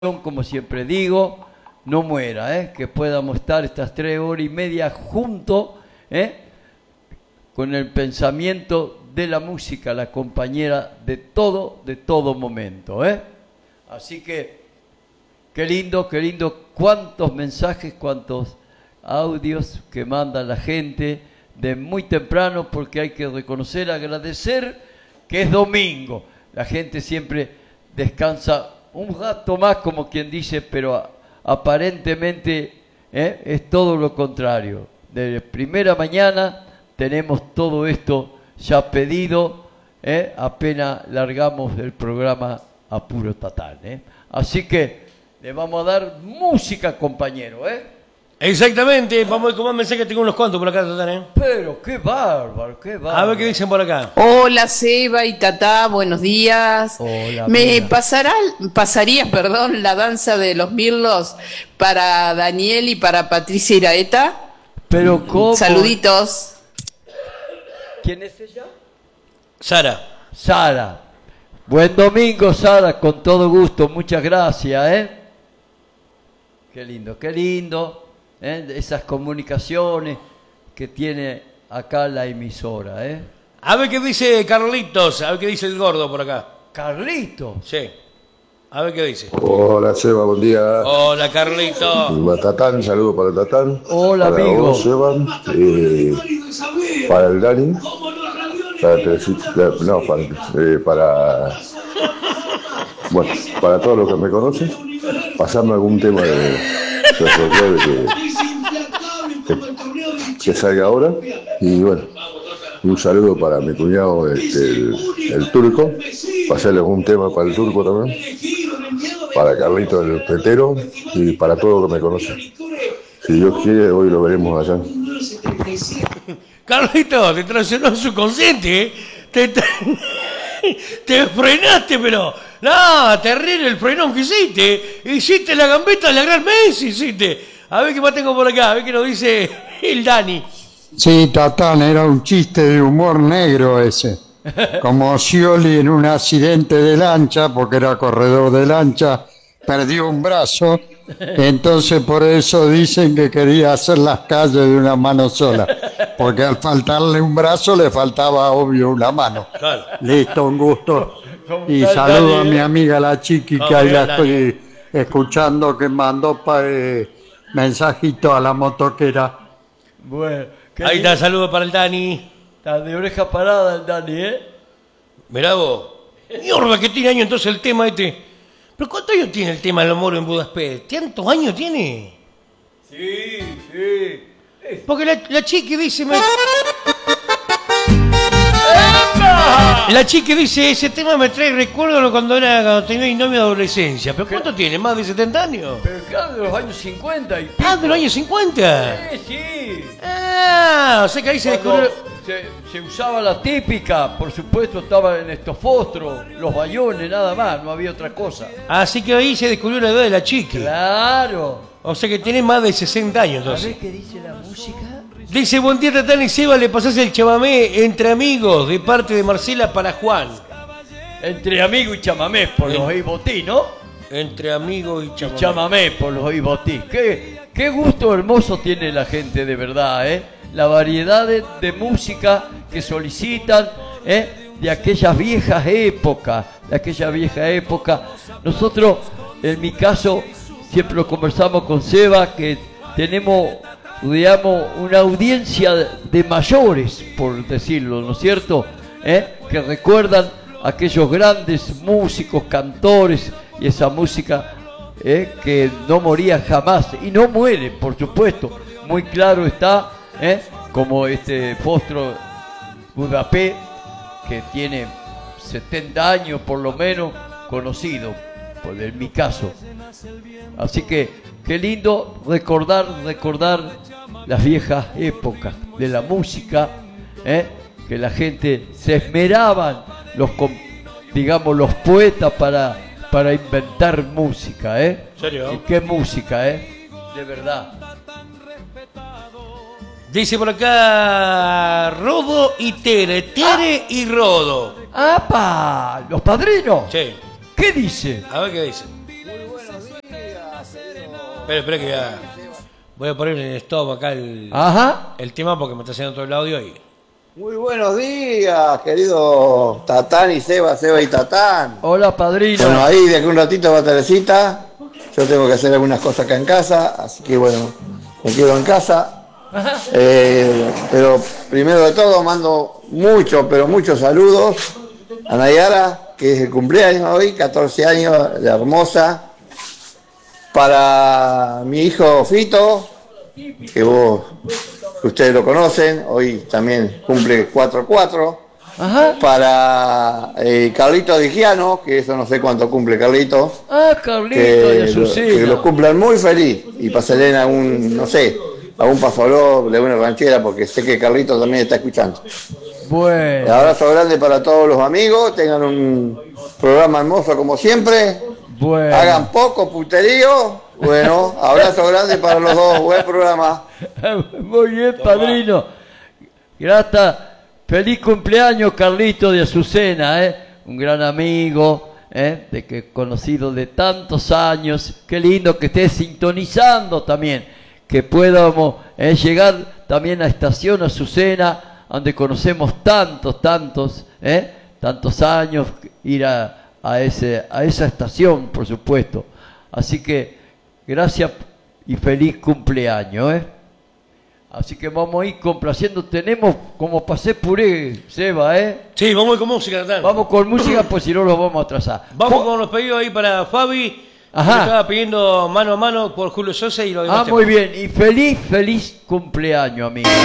como siempre digo, no muera, que podamos estar estas 3 horas y media juntos, con el pensamiento de la música, la compañera de todo momento, Así que, qué lindo, cuántos mensajes, cuántos audios que manda la gente de muy temprano, porque hay que reconocer, agradecer que es domingo. La gente siempre descansa un rato más, como quien dice, pero aparentemente es todo lo contrario. De primera mañana tenemos todo esto ya pedido, apenas largamos el programa a puro tatán. Así que le vamos a dar música, compañero. Exactamente, vamos a ver con más mensajes, tengo unos cuantos por acá, Tatán. Pero qué bárbaro, qué bárbaro. A ver qué dicen por acá. Hola Seba y Tatá, buenos días. Hola, ¿Me pasarías, la danza de los Mirlos para Daniel y para Patricia Iraeta? Pero ¿cómo? Saluditos. ¿Quién es ella? Sara. Sara. Buen domingo, Sara, con todo gusto, muchas gracias, Qué lindo, esas comunicaciones que tiene acá la emisora, A ver qué dice Carlitos, a ver qué dice el gordo por acá. ¿Carlitos? Sí. A ver qué dice. Hola Seba, buen día. Hola Carlitos. Para Tatán, saludo para Tatán. Hola, para amigo. Vos, Seba, para el Dani. Para Teresita, no, bueno, para todos los que me conocen, pasarme algún tema de folclore que salga ahora. Y bueno, un saludo para mi cuñado, el turco. Pasarle algún tema para el turco también. Para Carlito el petero y para todos los que me conocen. Si Dios quiere, hoy lo veremos allá. Carlito, te traicionó el subconsciente, te frenaste, pero no, terrible el frenón que hiciste la gambeta de la gran Messi, hiciste. A ver qué más tengo por acá, a ver qué nos dice el Dani. Sí, Tatán, era un chiste de humor negro ese. Como Scioli en un accidente de lancha, porque era corredor de lancha, perdió un brazo, entonces por eso dicen que quería hacer las calles de una mano sola, porque al faltarle un brazo le faltaba obvio una mano. Claro. Listo, un gusto. Y saludo a mi amiga la Chiqui, que ahí la estoy escuchando, que mandó mensajito a la motoquera. Bueno, ahí está, saludo para el Dani. Está de oreja parada el Dani, Mirá vos. Mierda, que tiene años entonces el tema este. ¿Pero cuántos años tiene el tema del amor en Budapest? ¿Cuántos años tiene? Sí. Porque la chiqui dice... La chiqui dice, ese tema me trae recuerdo cuando tenía mi novia de adolescencia. ¿Pero cuánto tiene? ¿Más de 70 años? Pero claro, de los años 50 y pico. Ah, de los años 50. Sí. Ah, o sea que ahí se Cuando descubrió... se usaba la típica, por supuesto estaba en estos fostros, los bayones, nada más, no había otra cosa. Así que ahí se descubrió la edad de la chiqui. Claro. O sea que tiene más de 60 años entonces. ¿Sabés qué dice la música? Dice, buen día Tatán y Seba, le pasás el chamamé entre amigos de parte de Marcela para Juan. Entre amigo y chamamé por los ibotí, ¿no? Entre amigos y chamamé. Chamamé por los ibotí. Qué gusto hermoso tiene la gente, de verdad, La variedad de música que solicitan, de aquellas viejas épocas, Nosotros, en mi caso, siempre lo conversamos con Seba, que tenemos, digamos, una audiencia de mayores, por decirlo, ¿no es cierto? Que recuerdan aquellos grandes músicos, cantores, y esa música que no moría jamás, y no muere, por supuesto, muy claro está, como este Fostro Budapest, que tiene 70 años por lo menos, conocido, en mi caso. Así que qué lindo recordar las viejas épocas de la música, que la gente se esmeraban, los poetas para inventar música, ¿Serio? Y qué música, de verdad. Dice por acá Rodo y Tere y Rodo. ¡Apa! ¿Los padrinos? Sí. ¿Qué dice? A ver qué dice. Muy buenos días. Espera que ya... Voy a poner en stop acá el tema porque me está haciendo todo el audio ahí. Muy buenos días, querido Tatán y Seba y Tatán. Hola, padrino. Bueno, ahí de aquí un ratito va Teresita. Yo tengo que hacer algunas cosas acá en casa, así que bueno, me quedo en casa. Pero primero de todo mando muchos saludos a Nayara, que es el cumpleaños hoy, 14 años, la hermosa. Para mi hijo Fito, que ustedes lo conocen, hoy también cumple 4-4. Para Carlito Digiano, que eso no sé cuánto cumple Carlito. Carlito de Azucena. Que los cumplan muy feliz y pasarle a un pasoló de una ranchera, porque sé que Carlito también está escuchando. Bueno. Un abrazo grande para todos los amigos, tengan un programa hermoso como siempre. Bueno. Hagan poco puterío. Bueno, abrazo grande para los dos, buen programa. Muy bien, padrino. Gracias. Feliz cumpleaños, Carlito de Azucena, un gran amigo, conocido de tantos años. Qué lindo que estés sintonizando también, que podamos llegar también a Estación Azucena, donde conocemos tantos años, ir a esa estación, por supuesto. Así que gracias y feliz cumpleaños, Así que vamos a ir complaciendo. Tenemos como pasé puré, Seba, Sí, vamos con música, Tatán. Vamos con música, pues si no los vamos a atrasar. Vamos con los pedidos ahí para Fabi. Que estaba pidiendo mano a mano por Julio Sosa y lo demás. Muy bien. Y feliz cumpleaños, amigo.